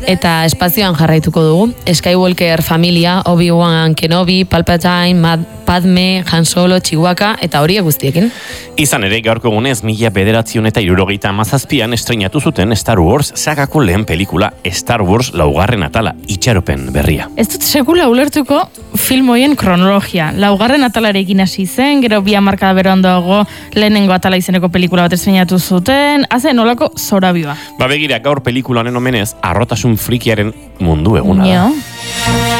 eta espazioan jarraituko dugu. Skywalker familia, Obi-Wan Kenobi, Palpatine, Padme, Han Solo, Chewbacca eta horiek guztiekin. Izan ere, gaurko egunez 1977an estreinatu zuten Star Wars sagako lehen pelikula, Star Wars laugarren atala, itxaropen berria. Ez dut sekula ulertuko film hoien kronologia. Laugarren atalarekin hasi zen, gero 2 hamarkada beranduago lehenengo atala izeneko pelikula bat estreinatu zuten, nolako zorabioa. Begira, gaur pelikula honen omenez, arrotasun frikiaren mundu eguna da.